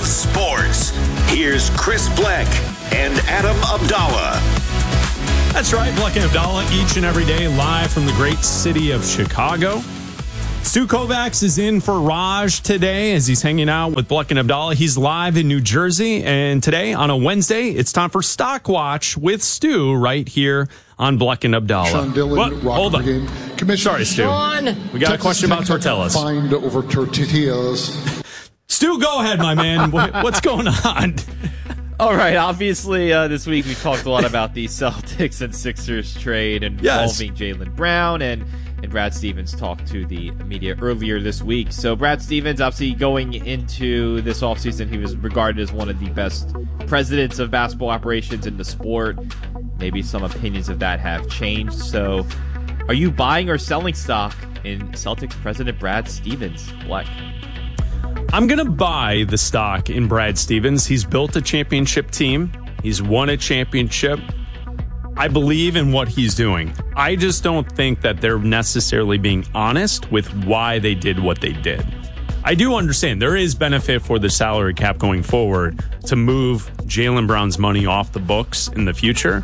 sports. Here's Chris Bleck and Adam Abdallah. That's right, Bleck and Abdallah each and every day live from the great city of Chicago. Stu Kovacs is in for Raj today as he's hanging out with Bleck and Abdallah. He's live in New Jersey, and today on a Wednesday, it's time for Stock Watch with Stu right here on Bleck and Abdallah. Sean Dillon, hold on. Sorry, Stu. We got a question about tortillas. Find over tortillas. Stu, go ahead, my man. What's going on? All right, obviously this week we talked a lot about the Celtics and Sixers trade involving Jaylen Brown, and Brad Stevens talked to the media earlier this week. So Brad Stevens, obviously going into this offseason, he was regarded as one of the best presidents of basketball operations in the sport. Maybe some opinions of that have changed. So are you buying or selling stock in Celtics president Brad Stevens? Bleck? I'm going to buy the stock in Brad Stevens. He's built a championship team. He's won a championship. I believe in what he's doing. I just don't think that they're necessarily being honest with why they did what they did. I do understand there is benefit for the salary cap going forward to move Jaylen Brown's money off the books in the future.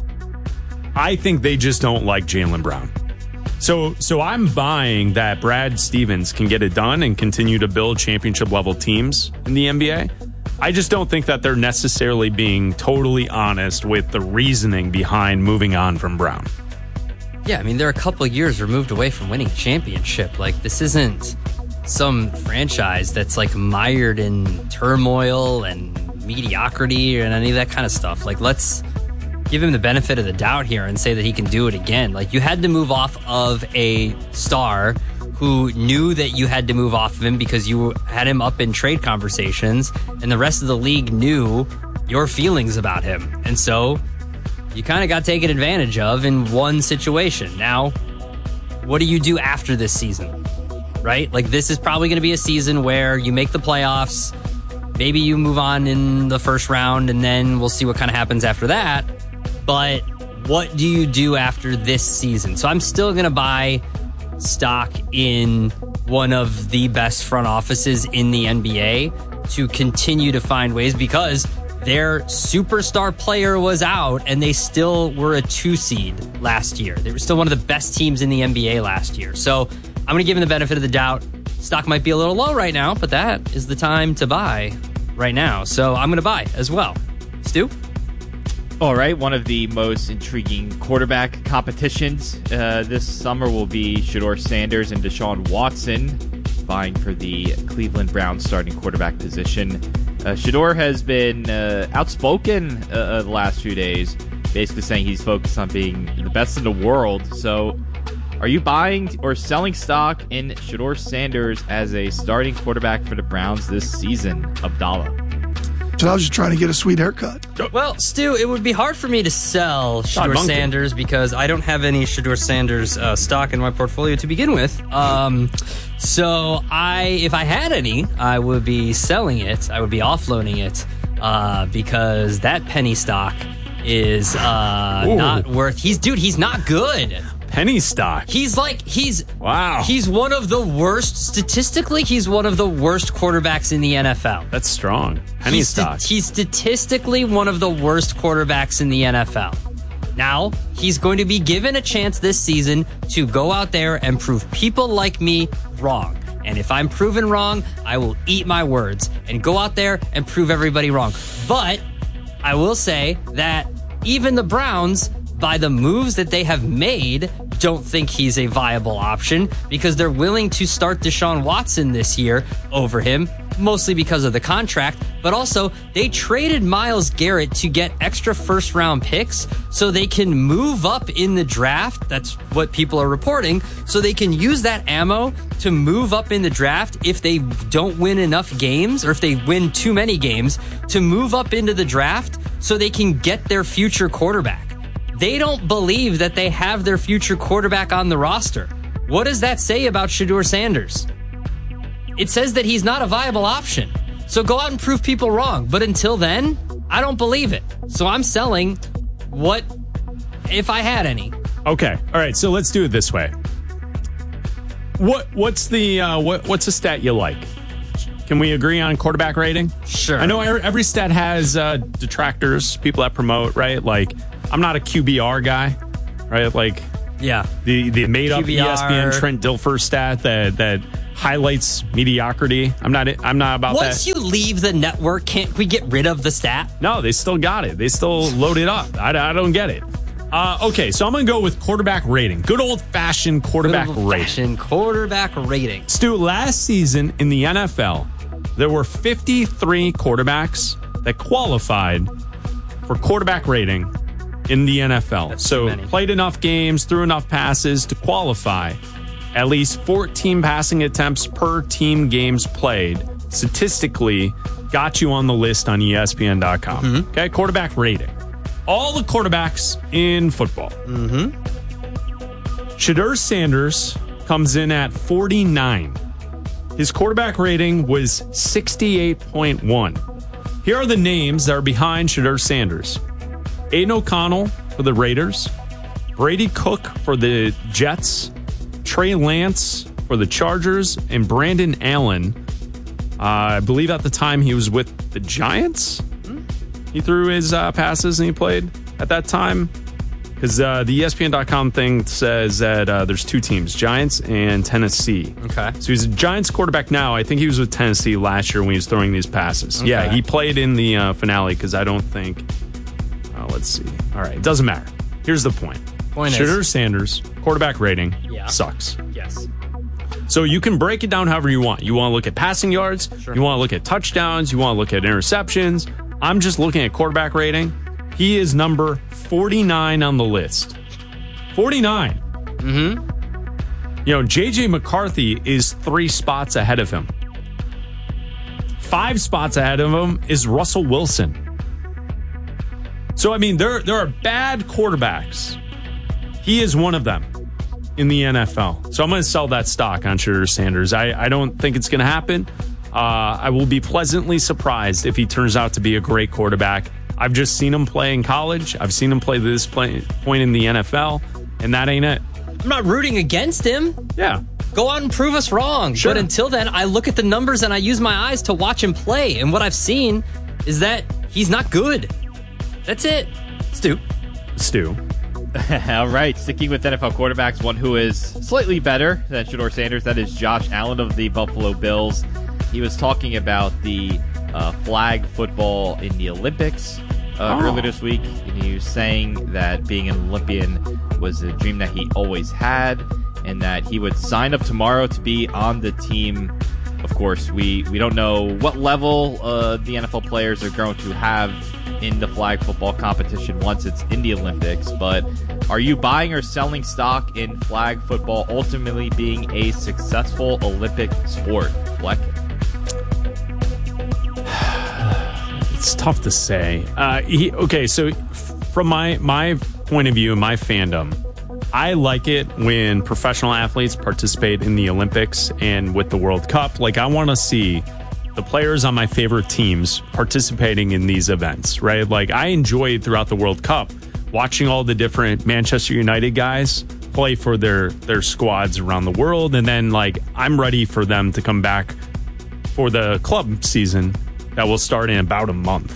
I think they just don't like Jaylen Brown. So I'm buying that Brad Stevens can get it done and continue to build championship level teams in the NBA. I just don't think that they're necessarily being totally honest with the reasoning behind moving on from Brown. Yeah, I mean, they're a couple of years removed away from winning a championship. Like, this isn't some franchise that's like mired in turmoil and mediocrity and any of that kind of stuff. Like, let's give him the benefit of the doubt here and say that he can do it again. Like, you had to move off of a star who knew that you had to move off of him because you had him up in trade conversations, and the rest of the league knew your feelings about him. And so you kind of got taken advantage of in one situation. Now, what do you do after this season? Right? Like, this is probably going to be a season where you make the playoffs. Maybe you move on in the first round, and then we'll see what kind of happens after that. But what do you do after this season? So I'm still going to buy stock in one of the best front offices in the NBA to continue to find ways, because their superstar player was out and they still were a 2 seed last year. They were still one of the best teams in the NBA last year. So I'm going to give them the benefit of the doubt. Stock might be a little low right now, but that is the time to buy right now. So I'm going to buy as well. Stu? All right, one of the most intriguing quarterback competitions this summer will be Shedeur Sanders and Deshaun Watson vying for the Cleveland Browns starting quarterback position. Shedeur has been outspoken the last few days, basically saying he's focused on being the best in the world. So are you buying or selling stock in Shedeur Sanders as a starting quarterback for the Browns this season? Abdallah? So I was just trying to get a sweet haircut. Well, Stu, it would be hard for me to sell Shedeur Sanders because I don't have any Shedeur Sanders stock in my portfolio to begin with. So if I had any, I would be selling it. I would be offloading it because that penny stock is not worth. He's not good. Penny stock. He's one of the worst, statistically, he's one of the worst quarterbacks in the NFL. That's strong. Penny stock. He's statistically one of the worst quarterbacks in the NFL. Now, he's going to be given a chance this season to go out there and prove people like me wrong. And if I'm proven wrong, I will eat my words and go out there and prove everybody wrong. But I will say that even the Browns, by the moves that they have made, don't think he's a viable option because they're willing to start Deshaun Watson this year over him, mostly because of the contract, but also they traded Myles Garrett to get extra first-round picks so they can move up in the draft. That's what people are reporting. So they can use that ammo to move up in the draft if they don't win enough games or if they win too many games to move up into the draft so they can get their future quarterback. They don't believe that they have their future quarterback on the roster. What does that say about Shedeur Sanders? It says that he's not a viable option. So go out and prove people wrong. But until then, I don't believe it. So I'm selling what if I had any. Okay. All right. So let's do it this way. What's the stat you like? Can we agree on quarterback rating? Sure. I know every stat has detractors, people that promote, right? Like, I'm not a QBR guy, right? Like, Yeah. the made up QBR. ESPN Trent Dilfer stat that highlights mediocrity. I'm not about that. Once you leave the network, can't we get rid of the stat? No, they still got it. They still load it up. I don't get it. Okay, so I'm going to go with quarterback rating. Good old-fashioned quarterback rating. Quarterback rating. Stu, last season in the NFL, there were 53 quarterbacks that qualified for quarterback rating in the NFL. That's so too many. played enough games, threw enough passes to qualify. At least 14 passing attempts per team games played. Statistically, got you on the list on ESPN.com. Mm-hmm. Okay, quarterback rating. All the quarterbacks in football. Mm-hmm. Shedeur Sanders comes in at 49. His quarterback rating was 68.1. Here are the names that are behind Shedeur Sanders. Aiden O'Connell for the Raiders. Brady Cook for the Jets. Trey Lance for the Chargers. And Brandon Allen, I believe at the time he was with the Giants. He threw his passes and he played at that time. Because the ESPN.com thing says that there's two teams, Giants and Tennessee. Okay. So he's a Giants quarterback now. I think he was with Tennessee last year when he was throwing these passes. Okay. Yeah, he played in the finale because I don't think... let's see. All right, it doesn't matter. Here's the point. Shedeur Sanders, quarterback rating, sucks. Yes. So you can break it down however you want. You want to look at passing yards. Sure. You want to look at touchdowns. You want to look at interceptions. I'm just looking at quarterback rating. He is number 49 on the list. 49. Mm-hmm. You know, J.J. McCarthy is 3 spots ahead of him. 5 spots ahead of him is Russell Wilson. So, I mean, there are bad quarterbacks. He is one of them in the NFL. So I'm going to sell that stock on Shedeur Sanders. I don't think it's going to happen. I will be pleasantly surprised if he turns out to be a great quarterback. I've just seen him play in college. I've seen him play this point in the NFL, and that ain't it. I'm not rooting against him. Yeah. Go out and prove us wrong. Sure. But until then, I look at the numbers and I use my eyes to watch him play. And what I've seen is that he's not good. That's it. Stu. All right, sticking with NFL quarterbacks, one who is slightly better than Shedeur Sanders, that is Josh Allen of the Buffalo Bills. He was talking about the flag football in the Olympics earlier this week, and he was saying that being an Olympian was a dream that he always had, and that he would sign up tomorrow to be on the team. Of course, we don't know what level the NFL players are going to have in the flag football competition once it's in the Olympics, but are you buying or selling stock in flag football ultimately being a successful Olympic sport? Fleck? It's tough to say. So from my point of view and my fandom, I like it when professional athletes participate in the Olympics and with the World Cup. Like, I want to see the players on my favorite teams participating in these events, right? Like, I enjoyed throughout the World Cup watching all the different Manchester United guys play for their squads around the world. And then, like, I'm ready for them to come back for the club season that will start in about a month.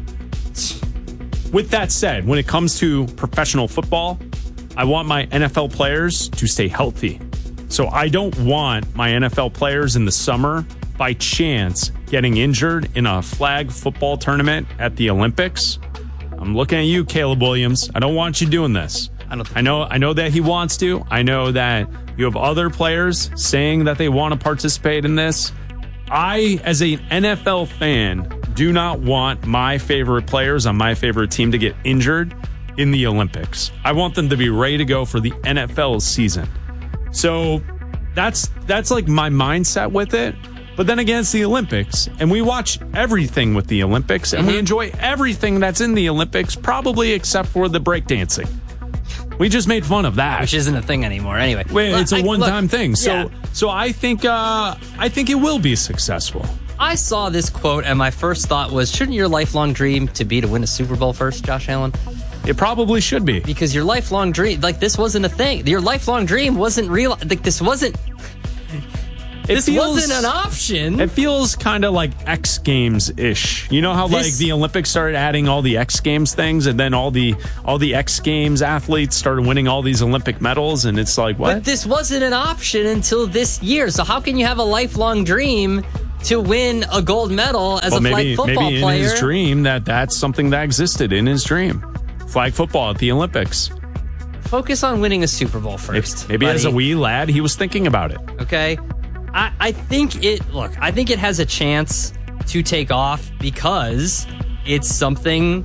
With that said, when it comes to professional football, I want my NFL players to stay healthy. So I don't want my NFL players in the summer by chance getting injured in a flag football tournament at the Olympics. I'm looking at you, Caleb Williams. I don't want you doing this. I know that he wants to. I know that you have other players saying that they want to participate in this. I, as an NFL fan, do not want my favorite players on my favorite team to get injured in the Olympics. I want them to be ready to go for the NFL season. So that's like my mindset with it. But then again, it's the Olympics, and we watch everything with the Olympics, and we enjoy everything that's in the Olympics, probably except for the breakdancing. We just made fun of that, Which isn't a thing anymore anyway. Well, it's a one-time thing. Yeah. So I think it will be successful. I saw this quote, and my first thought was, shouldn't your lifelong dream to win a Super Bowl first, Josh Allen? It probably should be. Because your lifelong dream, like, this wasn't a thing. Your lifelong dream wasn't real. Like, this wasn't... This wasn't an option. It feels kind of like X Games-ish. You know how like the Olympics started adding all the X Games things, and then all the X Games athletes started winning all these Olympic medals, and it's like, what? But this wasn't an option until this year. So how can you have a lifelong dream to win a gold medal as a flag football maybe player? in his dream that's something that existed in his dream. Flag football at the Olympics. Focus on winning a Super Bowl first. Maybe buddy. as a wee lad, he was thinking about it. Okay. I think it has a chance to take off because it's something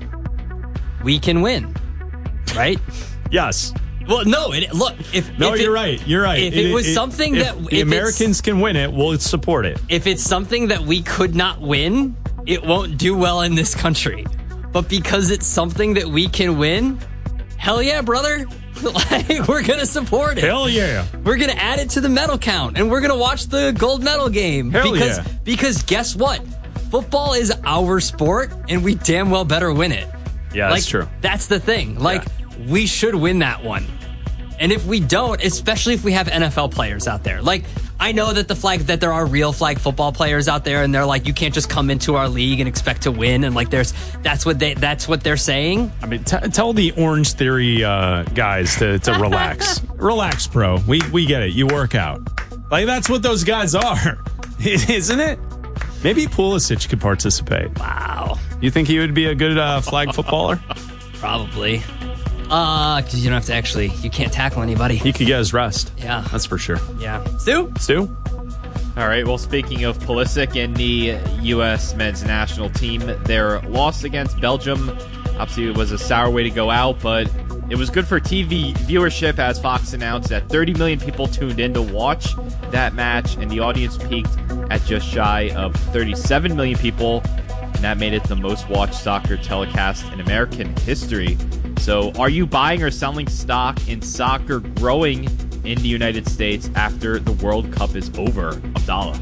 we can win, right? Yes. Well, no. You're right. You're right. If it was something that the Americans can win it, we'll support it. If it's something that we could not win, it won't do well in this country. But because it's something that we can win, hell yeah, brother. We're going to support it. Hell yeah. We're going to add it to the medal count, and we're going to watch the gold medal game. Because guess what? Football is our sport, and we damn well better win it. Yeah, that's true. That's the thing. We should win that one. And if we don't, especially if we have NFL players out there, I know that there are real flag football players out there, and they're like, you can't just come into our league and expect to win, and that's what they're saying. I mean, tell the Orange Theory guys to relax, relax, bro. We get it. You work out, that's what those guys are, isn't it? Maybe Pulisic could participate. Wow, you think he would be a good flag footballer? Probably. Because you don't have to you can't tackle anybody. He could get his rest. Yeah. That's for sure. Yeah. Stu? All right, well, speaking of Pulisic and the U.S. men's national team, their loss against Belgium, obviously it was a sour way to go out, but it was good for TV viewership as Fox announced that 30 million people tuned in to watch that match, and the audience peaked at just shy of 37 million people, and that made it the most watched soccer telecast in American history. So are you buying or selling stock in soccer growing in the United States after the World Cup is over? Abdallah.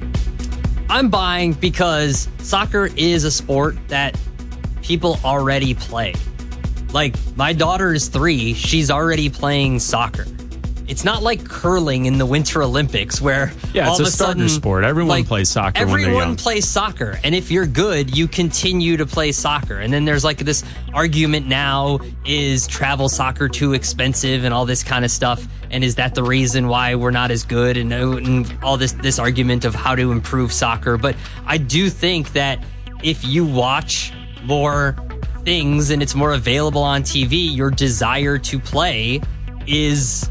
I'm buying because soccer is a sport that people already play. My daughter is 3. She's already playing soccer. It's not like curling in the Winter Olympics where all it's of a a sudden starter sport. Everyone plays soccer when they're young. Everyone plays soccer. And if you're good, you continue to play soccer. And then there's this argument now, is travel soccer too expensive and all this kind of stuff? And is that the reason why we're not as good? And all this argument of how to improve soccer. But I do think that if you watch more things and it's more available on TV, your desire to play is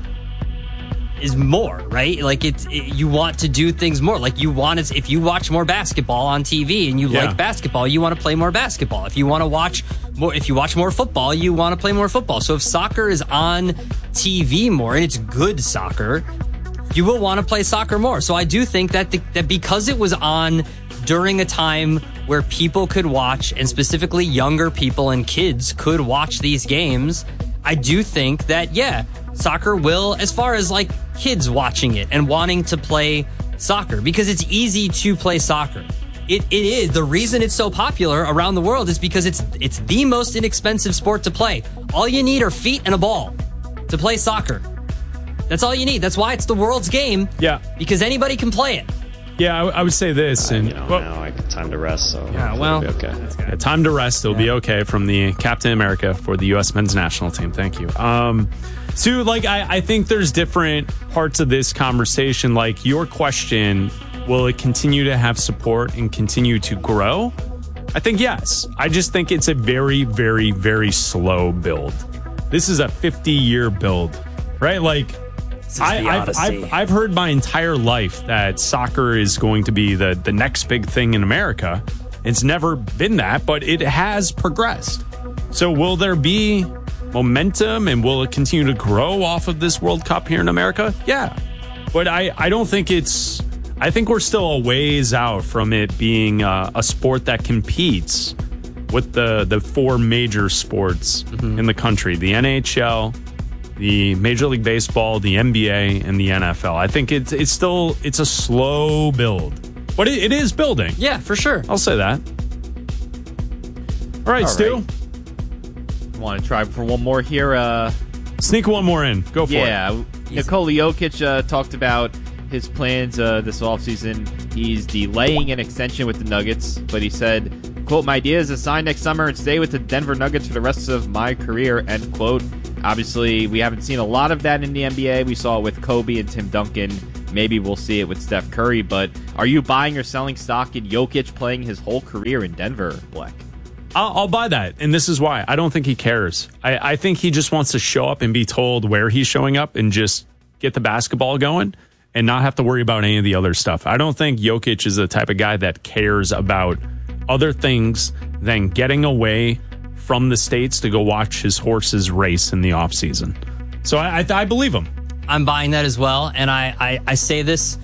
more, right? You want to do things more. If you watch more basketball on TV and you like basketball, you want to play more basketball. If you watch more football, you want to play more football. So if soccer is on TV more and it's good soccer, you will want to play soccer more. So I do think that because it was on during a time where people could watch, and specifically younger people and kids could watch these games, I do think that, soccer will, as far as kids watching it and wanting to play soccer, because it's easy to play soccer. It is. The reason it's so popular around the world is because it's the most inexpensive sport to play. All you need are feet and a ball to play soccer. That's all you need. That's why it's the world's game. Yeah. Because anybody can play it. Yeah, I would say this. Now I got time to rest, so it'll be okay. Time to rest. It'll be okay from the Captain America for the U.S. men's national team. Thank you. Sue, I think there's different parts of this conversation. Your question, will it continue to have support and continue to grow? I think yes. I just think it's a very, very, very slow build. This is a 50-year build, right? I've heard my entire life that soccer is going to be the next big thing in America. It's never been that, but it has progressed. So will there be momentum, and will it continue to grow off of this World Cup here in America? Yeah. But I don't think I think we're still a ways out from it being a sport that competes with the 4 major sports in the country, the NHL, the Major League Baseball, the NBA, and the NFL. I think it's a slow build, but it is building. Yeah, for sure. I'll say that. All right, Stu. Right. Want to try for one more here? Sneak one more in. Go for it. Yeah, Nikola Jokic talked about his plans this offseason. He's delaying an extension with the Nuggets, but he said, quote, "My idea is to sign next summer and stay with the Denver Nuggets for the rest of my career," end quote. Obviously, we haven't seen a lot of that in the NBA. We saw it with Kobe and Tim Duncan. Maybe we'll see it with Steph Curry, but are you buying or selling stock in Jokic playing his whole career in Denver, Black? I'll buy that, and this is why. I don't think he cares. I think he just wants to show up and be told where he's showing up and just get the basketball going and not have to worry about any of the other stuff. I don't think Jokic is the type of guy that cares about other things than getting away from the States to go watch his horses race in the offseason. So I believe him. I'm buying that as well, and I say this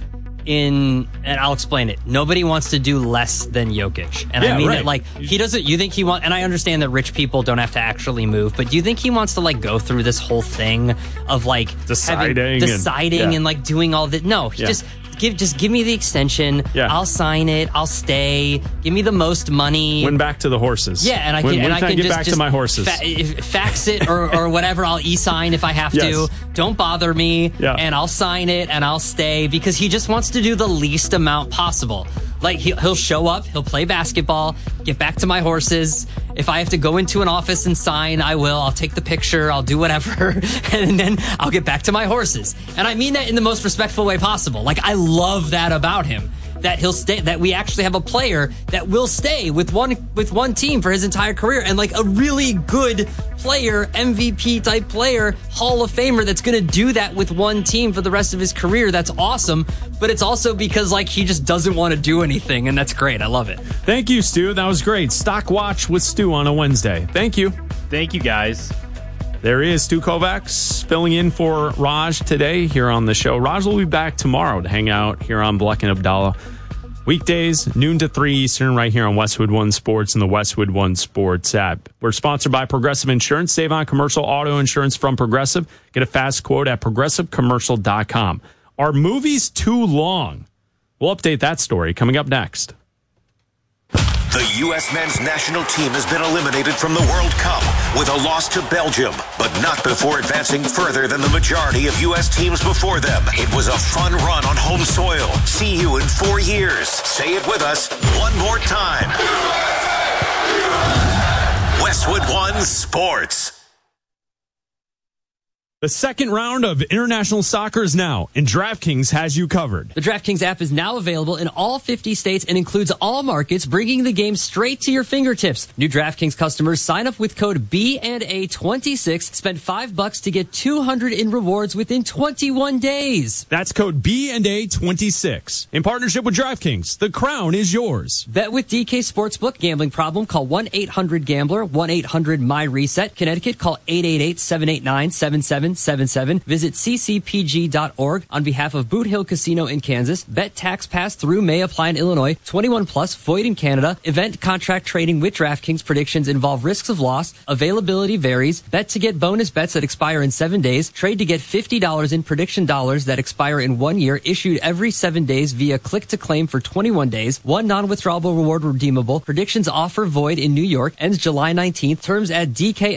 and I'll explain it. Nobody wants to do less than Jokic. And I mean right. It like he doesn't, you think he wants, and I understand that rich people don't have to actually move, but do you think he wants to like go through this whole thing of like deciding and like doing all that? No, he just give me the extension. Yeah. I'll sign it. I'll stay. Give me the most money. Win back to the horses. Yeah, and I can get back to my horses. Fax it or whatever. I'll e-sign if I have to. Don't bother me. Yeah. And I'll sign it and I'll stay because he just wants to do the least amount possible. Like he'll show up, he'll play basketball, get back to my horses. If I have to go into an office and sign, I will. I'll take the picture, I'll do whatever, and then I'll get back to my horses. And I mean that in the most respectful way possible. Like I love that about him. That he'll stay, that we actually have a player that will stay with one team for his entire career, and like a really good player, MVP type player, Hall of Famer that's going to do that with one team for the rest of his career. That's awesome. But it's also because like he just doesn't want to do anything, and that's great. I love it. Thank you, Stu. That was great. Stock Watch with Stu on a Wednesday. Thank you. Thank you, guys. There is Stu Kovacs filling in for Raj today here on the show. Raj will be back tomorrow to hang out here on Bleck and Abdallah. Weekdays, noon to 3 Eastern, right here on Westwood One Sports and the Westwood One Sports app. We're sponsored by Progressive Insurance. Save on commercial auto insurance from Progressive. Get a fast quote at progressivecommercial.com. Are movies too long? We'll update that story coming up next. The U.S. men's national team has been eliminated from the World Cup with a loss to Belgium, but not before advancing further than the majority of U.S. teams before them. It was a fun run on home soil. See you in 4 years. Say it with us one more time. Westwood One Sports. The second round of international soccer is now, and DraftKings has you covered. The DraftKings app is now available in all 50 states and includes all markets, bringing the game straight to your fingertips. New DraftKings customers sign up with code BNA26, spend $5 to get $200 in rewards within 21 days. That's code BNA26. In partnership with DraftKings, the crown is yours. Bet with DK Sportsbook. Gambling problem? Call 1-800-GAMBLER, 1-800-MY-RESET. Connecticut, call 888-789-7777. Visit ccpg.org on behalf of Boot Hill Casino in Kansas. Bet tax pass through may apply in Illinois. 21 plus, void in Canada. Event contract trading with DraftKings. Predictions involve risks of loss. Availability varies. Bet to get bonus bets that expire in 7 days. Trade to get $50 in prediction dollars that expire in 1 year. Issued every 7 days via click to claim for 21 days. One non-withdrawable reward redeemable. Predictions offer void in New York. Ends July 19th. Terms at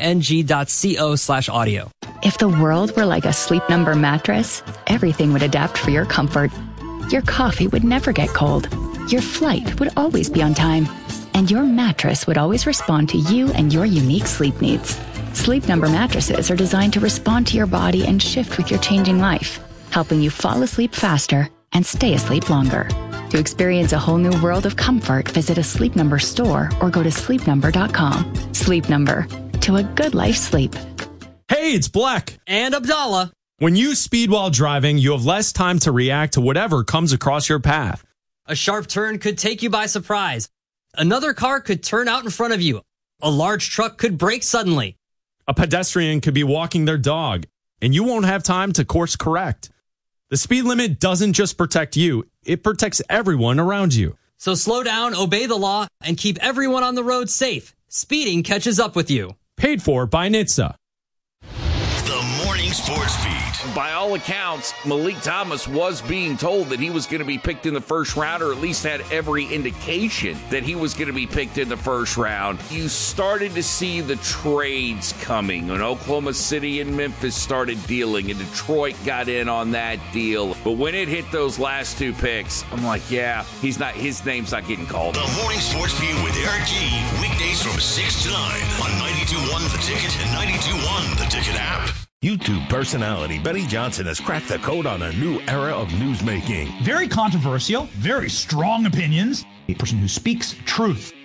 dkng.co/audio. If the world were like a Sleep Number mattress, everything would adapt for your comfort. Your coffee would never get cold. Your flight would always be on time. And your mattress would always respond to you and your unique sleep needs. Sleep Number mattresses are designed to respond to your body and shift with your changing life, helping you fall asleep faster and stay asleep longer. To experience a whole new world of comfort, visit a Sleep Number store or go to sleepnumber.com. Sleep Number. To a good life sleep. Hey, it's Bleck and Abdallah. When you speed while driving, you have less time to react to whatever comes across your path. A sharp turn could take you by surprise. Another car could turn out in front of you. A large truck could brake suddenly. A pedestrian could be walking their dog, and you won't have time to course correct. The speed limit doesn't just protect you, it protects everyone around you. So slow down, obey the law, and keep everyone on the road safe. Speeding catches up with you. Paid for by NHTSA. The Morning Sports Beat. by all accounts, Malik Thomas was being told that he was going to be picked in the first round, or at least had every indication that he was going to be picked in the first round. You started to see the trades coming, and Oklahoma City and Memphis started dealing, and Detroit got in on that deal. But when it hit those last two picks, I'm like, yeah, his name's not getting called. The Morning Sports View with Eric G. Weekdays from 6 to 9 on 92.1 The Ticket and 92.1 The Ticket app. YouTube personality Benny Johnson has cracked the code on a new era of newsmaking. Very controversial, very strong opinions. A person who speaks truth.